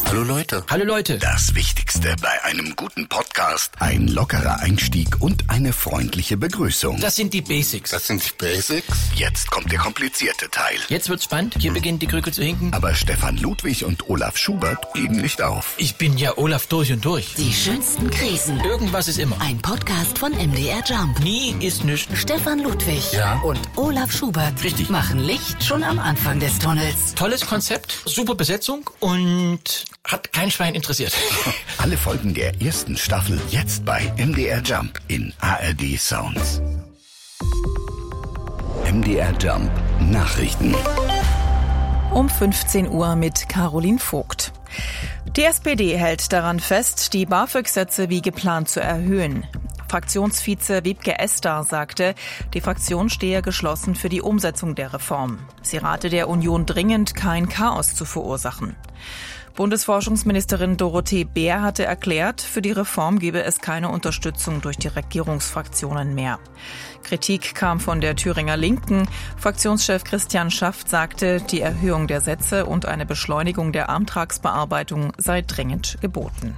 Hallo Leute. Hallo Leute. Das Wichtigste bei einem guten Podcast: ein lockerer Einstieg und eine freundliche Begrüßung. Das sind die Basics. Das sind die Basics. Jetzt kommt der komplizierte Teil. Jetzt wird's spannend. Hier beginnt die Krücke zu hinken. Aber Stefan Ludwig und Olaf Schubert geben nicht auf. Ich bin ja Olaf durch und durch. Die schönsten Krisen. Irgendwas ist immer. Ein Podcast von MDR Jump. Nie ist nichts. Stefan Ludwig und Olaf Schubert Richtig. machen Licht schon am Anfang des Tunnels. Tolles Konzept, super Besetzung und hat kein Schwein interessiert. Alle Folgen der ersten Staffel jetzt bei MDR Jump in ARD Sounds. MDR Jump Nachrichten. Um 15 Uhr mit Caroline Vogt. Die SPD hält daran fest, die BAföG-Sätze wie geplant zu erhöhen. Fraktionsvize Wiebke Estar sagte, die Fraktion stehe geschlossen für die Umsetzung der Reform. Sie rate der Union dringend, kein Chaos zu verursachen. Bundesforschungsministerin Dorothee Bär hatte erklärt, für die Reform gebe es keine Unterstützung durch die Regierungsfraktionen mehr. Kritik kam von der Thüringer Linken. Fraktionschef Christian Schaft sagte, die Erhöhung der Sätze und eine Beschleunigung der Antragsbearbeitung sei dringend geboten.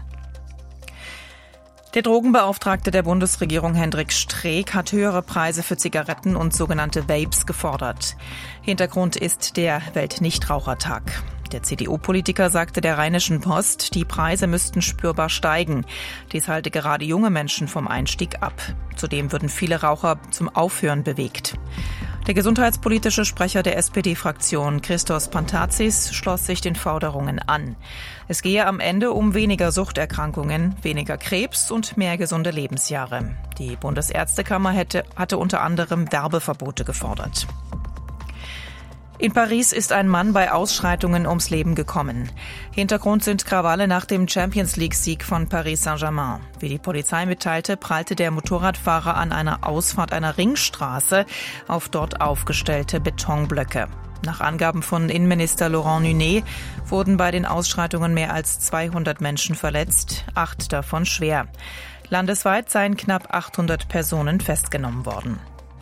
Der Drogenbeauftragte der Bundesregierung Hendrik Streeck hat höhere Preise für Zigaretten und sogenannte Vapes gefordert. Hintergrund ist der Weltnichtrauchertag. Der CDU-Politiker sagte der Rheinischen Post, die Preise müssten spürbar steigen. Dies halte gerade junge Menschen vom Einstieg ab. Zudem würden viele Raucher zum Aufhören bewegt. Der gesundheitspolitische Sprecher der SPD-Fraktion, Christos Pantazis, schloss sich den Forderungen an. Es gehe am Ende um weniger Suchterkrankungen, weniger Krebs und mehr gesunde Lebensjahre. Die Bundesärztekammer hatte unter anderem Werbeverbote gefordert. In Paris ist ein Mann bei Ausschreitungen ums Leben gekommen. Hintergrund sind Krawalle nach dem Champions-League-Sieg von Paris Saint-Germain. Wie die Polizei mitteilte, prallte der Motorradfahrer an einer Ausfahrt einer Ringstraße auf dort aufgestellte Betonblöcke. Nach Angaben von Innenminister Laurent Nunez wurden bei den Ausschreitungen mehr als 200 Menschen verletzt, 8 davon schwer. Landesweit seien knapp 800 Personen festgenommen worden.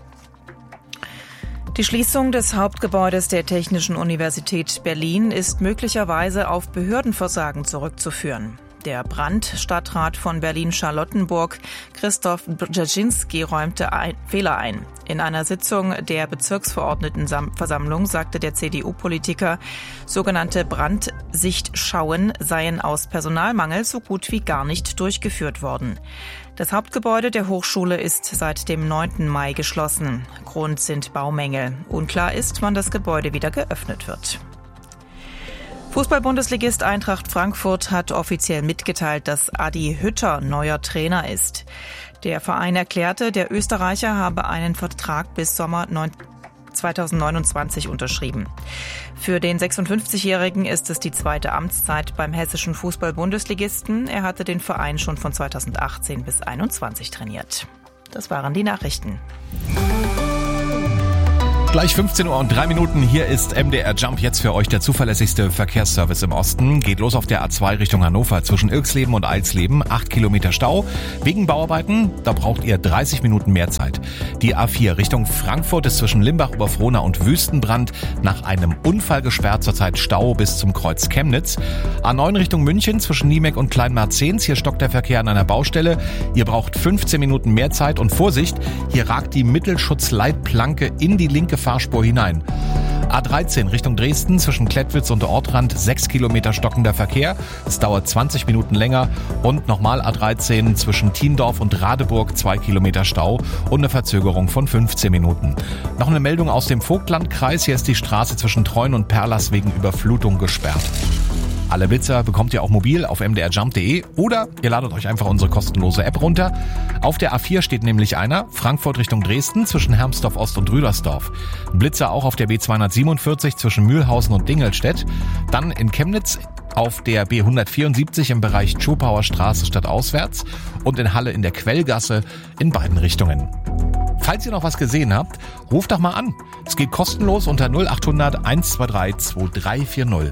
Die Schließung des Hauptgebäudes der Technischen Universität Berlin ist möglicherweise auf Behördenversagen zurückzuführen. Der Brandstadtrat von Berlin-Charlottenburg, Christoph Brzezinski, räumte Fehler ein. In einer Sitzung der Bezirksverordnetenversammlung sagte der CDU-Politiker, sogenannte Brandsichtsschauen seien aus Personalmangel so gut wie gar nicht durchgeführt worden. Das Hauptgebäude der Hochschule ist seit dem 9. Mai geschlossen. Grund sind Baumängel. Unklar ist, wann das Gebäude wieder geöffnet wird. Fußball-Bundesligist Eintracht Frankfurt hat offiziell mitgeteilt, dass Adi Hütter neuer Trainer ist. Der Verein erklärte, der Österreicher habe einen Vertrag bis Sommer 2029 unterschrieben. Für den 56-Jährigen ist es die zweite Amtszeit beim hessischen Fußball-Bundesligisten. Er hatte den Verein schon von 2018 bis 2021 trainiert. Das waren die Nachrichten. Gleich 15 Uhr und 3 Minuten. Hier ist MDR Jump, jetzt für euch der zuverlässigste Verkehrsservice im Osten. Geht los auf der A2 Richtung Hannover zwischen Ilksleben und Eilsleben. 8 Kilometer Stau. Wegen Bauarbeiten, da braucht ihr 30 Minuten mehr Zeit. Die A4 Richtung Frankfurt ist zwischen Limbach-Oberfrohna und Wüstenbrand nach einem Unfall gesperrt. Zurzeit Stau bis zum Kreuz Chemnitz. A9 Richtung München zwischen Niemek und Kleinmarzens. Hier stockt der Verkehr an einer Baustelle. Ihr braucht 15 Minuten mehr Zeit. Und Vorsicht, hier ragt die Mittelschutzleitplanke in die linke Fahrspur hinein. A13 Richtung Dresden zwischen Klettwitz und Ortrand 6 Kilometer stockender Verkehr. Es dauert 20 Minuten länger. Und nochmal A13 zwischen Thiendorf und Radeburg 2 Kilometer Stau und eine Verzögerung von 15 Minuten. Noch eine Meldung aus dem Vogtlandkreis. Hier ist die Straße zwischen Treuen und Perlers wegen Überflutung gesperrt. Alle Blitzer bekommt ihr auch mobil auf mdrjump.de oder ihr ladet euch einfach unsere kostenlose App runter. Auf der A4 steht nämlich einer, Frankfurt Richtung Dresden zwischen Hermsdorf Ost und Rüdersdorf. Blitzer auch auf der B247 zwischen Mühlhausen und Dingelstedt. Dann in Chemnitz auf der B174 im Bereich Zschopauer Straße stadtauswärts und in Halle in der Quellgasse in beiden Richtungen. Falls ihr noch was gesehen habt, ruft doch mal an. Es geht kostenlos unter 0800 123 2340.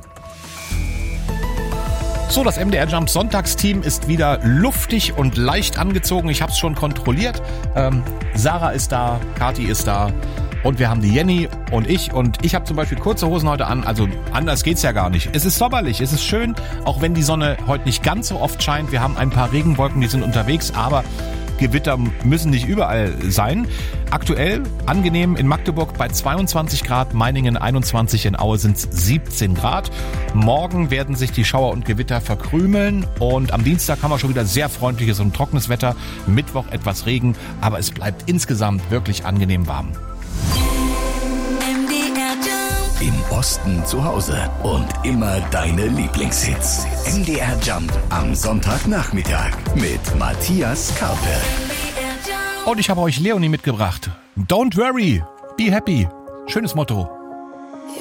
So, das MDR Jump Sonntagsteam ist wieder luftig und leicht angezogen. Ich habe es schon kontrolliert. Sarah ist da, Kathi ist da Und wir haben die Jenny und ich habe zum Beispiel kurze Hosen heute an, also anders geht's ja gar nicht. Es ist sommerlich, es ist schön, auch wenn die Sonne heute nicht ganz so oft scheint. Wir haben ein paar Regenwolken, die sind unterwegs, aber Gewitter müssen nicht überall sein. Aktuell angenehm in Magdeburg bei 22 Grad, Meiningen 21, in Aue sind es 17 Grad. Morgen werden sich die Schauer und Gewitter verkrümeln und am Dienstag haben wir schon wieder sehr freundliches und trockenes Wetter. Mittwoch etwas Regen, aber es bleibt insgesamt wirklich angenehm warm. Im Osten zu Hause und immer deine Lieblingshits. MDR Jump am Sonntagnachmittag mit Matthias Karpe. Und ich habe euch Leonie mitgebracht. Don't worry, be happy. Schönes Motto.